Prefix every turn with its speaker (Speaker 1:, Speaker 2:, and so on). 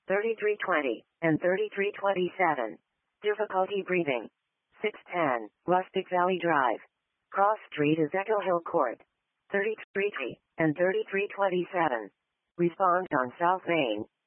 Speaker 1: 3320, and 3327. Difficulty breathing. 610, Rustic Valley Drive. Cross Street is Echo Hill Court. 3320, and 3327. Respond on South Main.